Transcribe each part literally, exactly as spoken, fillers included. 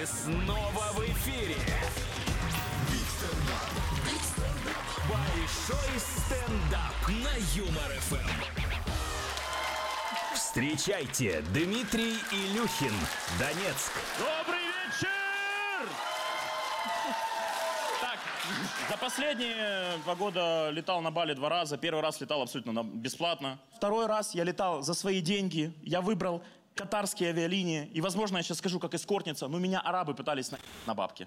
Мы снова в эфире. Большой стендап на Юмор эф эм. Встречайте, Дмитрий Илюхин, Донецк. Добрый вечер! Так, за последние два года летал на Бали два раза. Первый раз летал абсолютно бесплатно. Второй раз я летал за свои деньги. Я выбрал катарские авиалинии. И, возможно, я сейчас скажу, как эскортница, но меня арабы пытались на, на бабки.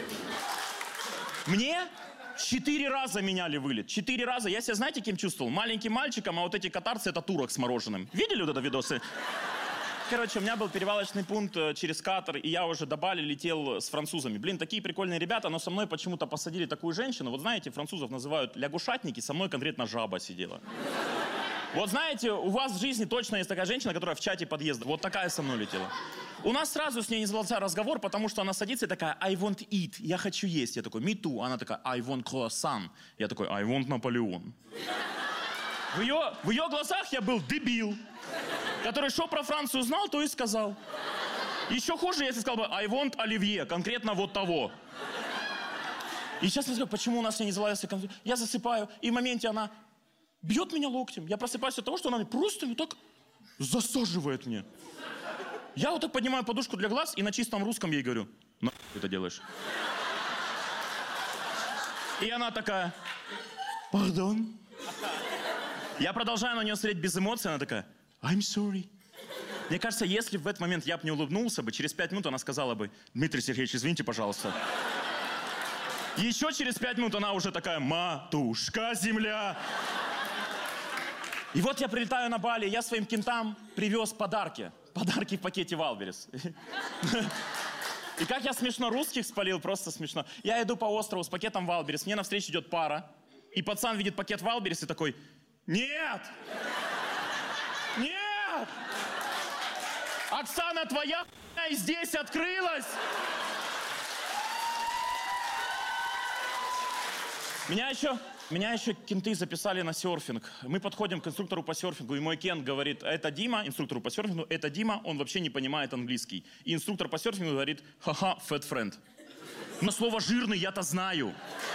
Мне четыре раза меняли вылет. Четыре раза. Я себя, знаете, кем чувствовал? Маленьким мальчиком, а вот эти катарцы — это турок с мороженым. Видели вот это видосы? Короче, у меня был перевалочный пункт через Катар, и я уже до Бали летел с французами. Блин, такие прикольные ребята, но со мной почему-то посадили такую женщину. Вот знаете, французов называют лягушатники, со мной конкретно жаба сидела. Вот знаете, у вас в жизни точно есть такая женщина, которая в чате подъезда. Вот такая со мной летела. У нас сразу с ней не задался разговор, потому что она садится и такая: I want eat, я хочу есть. Я такой: me too. Она такая: I want croissant. Я такой: I want Наполеон. В ее, в ее глазах я был дебил, который что про Францию знал, то и сказал. Еще хуже, если сказал бы: I want оливье, конкретно вот того. И сейчас я скажу, почему у нас не задался конфликт. Я засыпаю, и в моменте она бьет меня локтем. Я просыпаюсь от того, что она просто вот так засаживает мне. Я вот так поднимаю подушку для глаз и на чистом русском ей говорю: нахуй ты это делаешь? И она такая: пардон. Я продолжаю на нее смотреть без эмоций, она такая: I'm sorry. Мне кажется, если в этот момент я бы не улыбнулся бы, через пять минут она сказала бы: Дмитрий Сергеевич, извините, пожалуйста. Еще через пять минут она уже такая: матушка земля. И вот я прилетаю на Бали, я своим кентам привез подарки. Подарки в пакете Валберес. И как я смешно русских спалил, просто смешно. Я иду по острову с пакетом Валберес, мне навстречу идет пара, и пацан видит пакет Валберес и такой: нет! Нет! Оксана, твоя хуйня и здесь открылась! Меня еще, меня еще кенты записали на серфинг. Мы подходим к инструктору по серфингу, и мой кент говорит: это Дима, инструктору по серфингу, это Дима, он вообще не понимает английский. И инструктор по серфингу говорит: ха-ха, fat friend. Но слово жирный я-то знаю.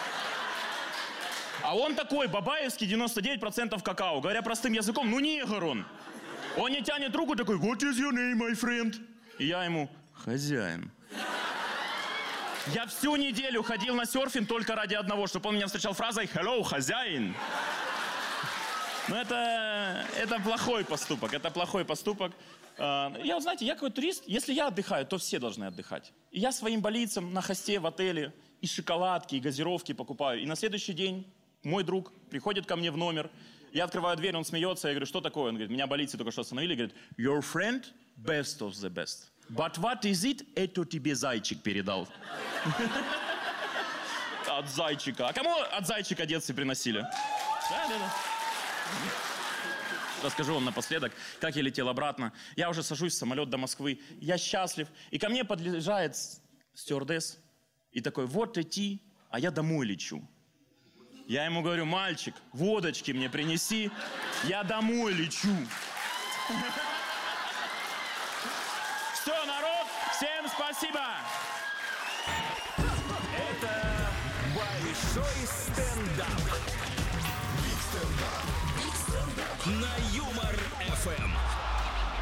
А он такой, бабаевский, девяносто девять процентов какао. Говоря простым языком, ну негр он. Он не тянет руку, такой: what is your name, my friend? И я ему: хозяин. Я всю неделю ходил на серфинг только ради одного, чтобы он меня встречал фразой «Hello, хозяин». Но это, это плохой поступок, это плохой поступок. Я, знаете, я какой-то турист, если я отдыхаю, то все должны отдыхать. И я своим балийцам на хосте в отеле и шоколадки, и газировки покупаю. И на следующий день мой друг приходит ко мне в номер, я открываю дверь, он смеется, я говорю: что такое? Он говорит: меня балийцы только что остановили, говорит: your friend best of the best. But what is it? Это тебе зайчик передал. От зайчика. А кому от зайчика детстве приносили? Да, да, да. Расскажу вам напоследок, как я летел обратно. Я уже сажусь в самолет до Москвы. Я счастлив. И ко мне подъезжает стюардесс и такой: вот идти, а я домой лечу. Я ему говорю: мальчик, водочки мне принеси, я домой лечу. Все, народ, всем спасибо. Это большой стендап. Биг стендап. На Юмор эф эм.